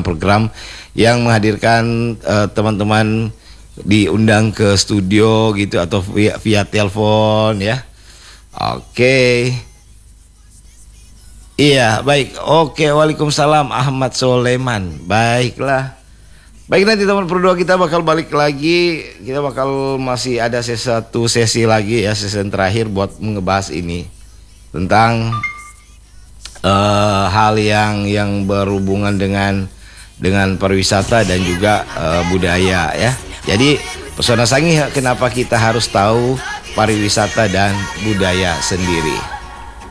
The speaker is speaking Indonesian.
program-program yang menghadirkan teman-teman diundang ke studio gitu atau via telepon ya. Oke. Iya, baik. Oke, waalaikumsalam Ahmad Soleman. Baiklah. Baik, nanti teman berdua kita bakal balik lagi. Kita bakal masih ada satu sesi lagi ya, sesi terakhir buat ngebahas ini tentang hal yang berhubungan dengan pariwisata dan juga budaya ya. Jadi Pesona Sangi, kenapa kita harus tahu pariwisata dan budaya sendiri?